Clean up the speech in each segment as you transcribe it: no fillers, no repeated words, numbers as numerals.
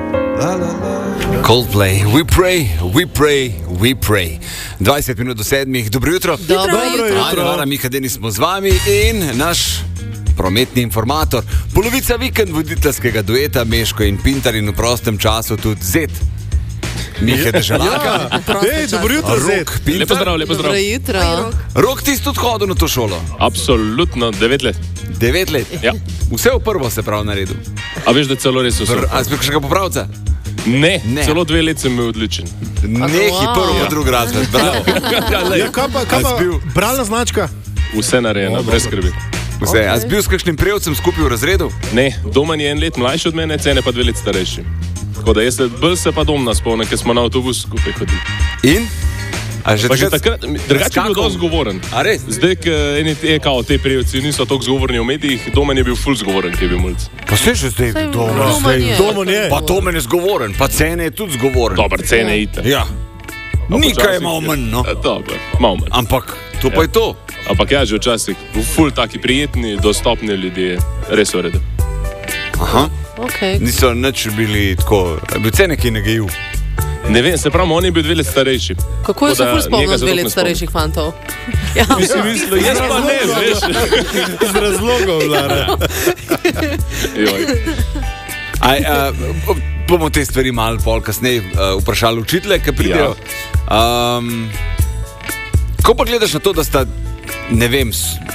Coldplay, we pray, we pray, we pray. 20 minut do 7. Dobro jutro. Dobro jutro. Lara, Miha Denis smo z vami in naš prometni informator, polovica vikend voditeljskega dueta Meško in Pintar in v prostem času tudi Zet. Miha Deželaka. Dobro jutro, Zet. Lepo zdrav, lepo zdrav. Dobro jutro. Rok, ti si tudi hodil na to šolo? Absolutno, 9 let. 9 let? Ja. Vse v prvo se prav naredil. A veš, da celo res vse? A si še ga popravca? Ne, celo 2 let sem bil odličen. Nehi prvo, drugi razred, bravo. Kaj pa bralna značka? Vse narejeno, brez skrbi. Vse, a si bil s kakšnim prejevcem skupaj v razredu? Ne, Domen je 1 let mlajši od mene, Cene pa 2 let starejši. Tako da bolj se pa Domna spomnim, ker smo na avtobus skupaj hodili. In? A že takrat, drugače je bil dosti zgovoren. A res? Zdaj, ker te prejevci niso toliko zgovorni v medijih, Domen je bil ful zgovoren, ki je bil mulj. Pa se že zdaj Domen je. Pa Domen je zgovoren, pa Cene je tudi zgovoren. Dobar, Cene je ite. Ja. Nikaj je malo manj, no. Dobar, malo manj. Ampak to pa je to. Ampak ja, že včasih ful taki prijetni, dostopni ljudje, res v redu. Aha. Okay. Niso nič bili tako, bil Cene, ki ne gejil. Ne vem, se pravi, on je bil 2 let starejši. Kako je se ful spomnil 2 let starejših fantov? Ja, mislim, jaz pa ne, veš. Z razlogom, Lara. Bomo te stvari malo pol kasneje vprašali učitelje, ki pridejo. Ja. Ko pa gledaš na to, da sta, ne vem,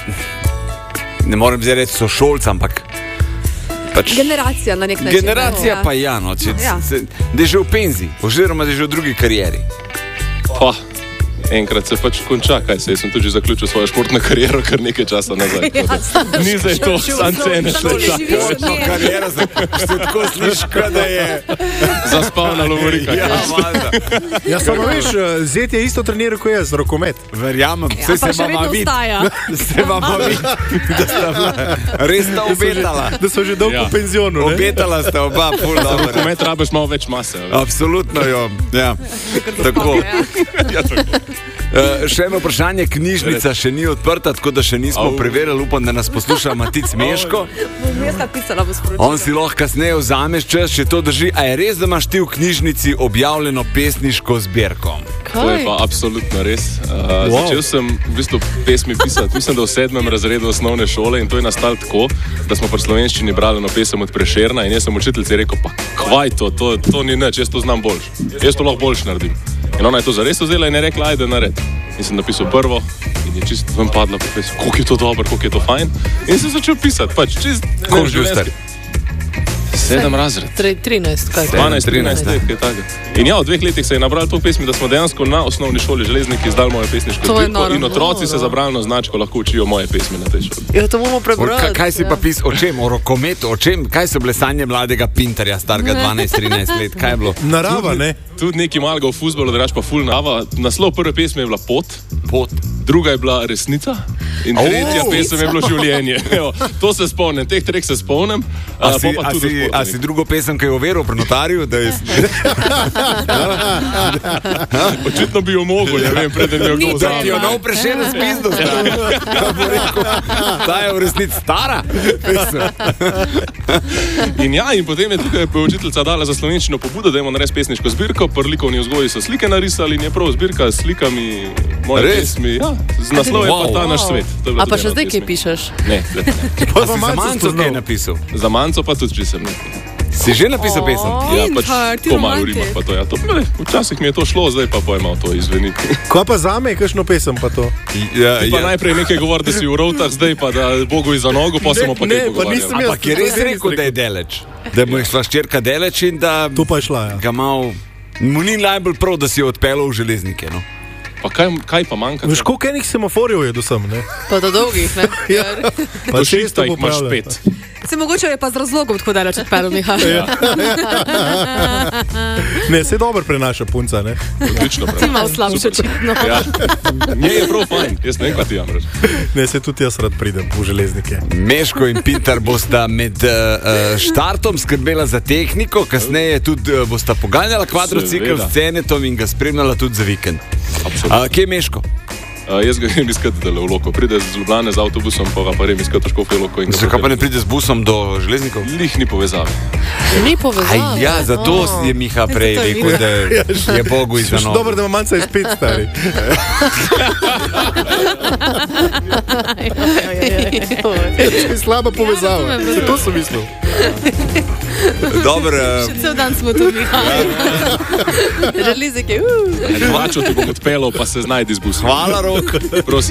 ne morem zdaj reči sošolca, ampak generacija na nek način. Generacija pa ja, no, da je že v penziji, oziroma da je že v drugi karieri. Pa, enkrat se pač konča, kaj se, jaz sem tudi zaključil svojo športno kariero kar nekaj časa nazaj. Ni zdaj to, sam Cene še čaka. Kariera se tako sliši, da je zaspal na lovorikah. Ja, valjda. Ja, samo veš, Zet je isto treniral kot jaz, rokomet. Verjamem, Ja, pa še vedno ostaja. Se vam vidi, da sta bila res ta obetala. Da so že dolgo v penzionu, ne? Obetala sta oba, ful dobro. Rokomet rabiš malo več mase. Absolutno jo, ja. Tako. Ja, tako. Še eno vprašanje, knjižnica še ni odprta, tako da še nismo preverili, upam, da nas posluša Matic Meško. Bom jaz napisala v sporočilu. On si lahko kasneje vzameš čas, če to drži. A je res, da imaš ti v knjižnici objavljeno pesniško zbirko? To je pa absolutno res. Začel sem v bistvu pesmi pisati, mislim, da v 7. razredu osnovne šole, in to je nastalo tako, da smo pri slovenščini brali eno pesem od Prešerna in jaz sem učiteljici rekel, pa kvaj to ni nič, jaz to znam boljš. Jaz to lahko boljš naredim. In ona je to zares vzela in je rekla, ajde nared. In sem napisal prvo in je čist ven padla po pesmi, koliko je to dobro, koliko je to fajn. In sem začel pisati, pač čist življenjski. 7 razred. 13, kaj? 12-13 let, kaj tako. In ja, v 2 letih se je nabral to pesmi, da smo dejansko na osnovni šoli Železniki izdali moje pesniško zbirko in otroci se za bralno značko lahko učijo moje pesmi na tej šoli. Ja, to bomo prebrali. Kaj si pa pisal, o čem, o rokometu, o čem, kaj so bile sanje mladega Pintarja, starega 12-13 let, kaj je bilo? Narava, ne? Tudi nekaj malega v fuzbolu, drugače pa ful narava. Naslov prve pesmi je bila Pot, druga je bila Resnica in tretja pesem je bilo Življenje. Evo, to se spomnim, teh 3 se spomnim. A si drugo pesem, ki je overil pri notarju, da je... Očitno bi jo mogel, ne vem, preden je jo Da ti jo nov Prešeren spizdo, stari. Ta je v resnici stara pesem. In potem je tukaj učiteljica dala za slovenščino pobudo, da imamo nares pesniško zbirko, pri likovni vzgoji so slike narisali in je prav zbirka s slikami moje pesmi. Ja, z naslovom je pa ta naš svet. A pa še zdaj kaj pišeš? Ne, zdaj ne. Pa si za Manco kaj napisal? Za Manco pa tudi če sem nekaj. Si že napisal pesem? Ja, pač to malo rima pa to. Ja, to včasih mi je to šlo, zdaj pa pojma to izveni. Kaj pa zame, kakšno pesem pa to? Pa najprej nekaj govor, da si v rovtah, zdaj pa da Bogu iza nogo, pa smo pa kaj pogovarjali. Ampak je res rekel, da je deleč. Da mu je šla ščerka deleč in da to pa je šla, ja. Ga malo, mu ni najbolj prav, da si jo odpeljal v Železnike, no. Pa kaj pa manjka? Veš, koliko enih semaforjev je do sem, ne? Pa do dolgih, ne? Ja. Pa 6 jih imaš 5. Se mogoče je pa z razlogom tako daleč odpeljal, Miha. Ja. Ne, se dobro prenaša punca, ne? Odlično prenaša. Ti malo slabše očitno. Ja. Nje je prav fajn, jaz ne vem, kaj ti jamraš. Ne, se tudi jaz rad pridem v Železnike. Meško in Pintar bosta med štartom skrbela za tehniko, kasneje tudi bosta poganjala kvadrocikl s Cenetom in ga spremljala tudi za vikend. Kje je Meško? Jaz ga grem iskati v Loko. Pride z Ljubljane z avtobusom, pa grem iskati Škofjo Loko. Zakaj pa ne pride z busom do železnikov? Lih ni povezave. Ni povezava. Ja, zato je Miha prej rekel, da je Bogu izveno. Dobro, da ima manjca je spet stari. Slaba povezava. To sem mislil. Še cel dan smo tu, Miha. Železnik je. Mačo ti bom odpeljal, pa se znajdi z busom. Hvala, Rok.